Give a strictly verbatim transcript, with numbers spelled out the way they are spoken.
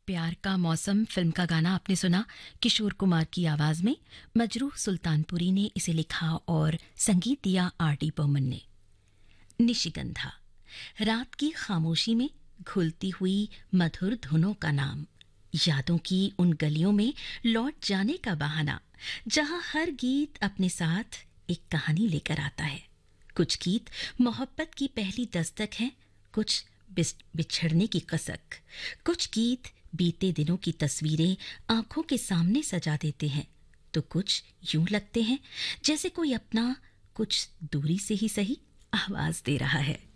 प्यार का मौसम फिल्म का गाना आपने सुना किशोर कुमार की आवाज में। मजरूह सुल्तानपुरी ने इसे लिखा और संगीत दिया आर डी बर्मन ने। निशिगंधा, रात की खामोशी में घुलती हुई मधुर धुनों का नाम, यादों की उन गलियों में लौट जाने का बहाना, जहां हर गीत अपने साथ एक कहानी लेकर आता है। कुछ गीत मोहब्बत की पहली दस्तक हैं, कुछ बिछड़ने की कसक, कुछ गीत बीते दिनों की तस्वीरें आंखों के सामने सजा देते हैं, तो कुछ यूं लगते हैं जैसे कोई अपना कुछ दूरी से ही सही आवाज दे रहा है।